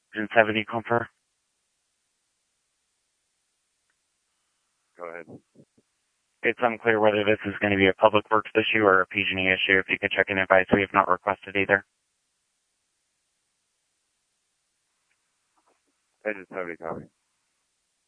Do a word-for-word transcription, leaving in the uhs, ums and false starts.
Agents have any comfort? Go ahead. It's unclear whether this is going to be a public works issue or a P G and E issue. If you could check in advice, we have not requested either. Agents have any copy?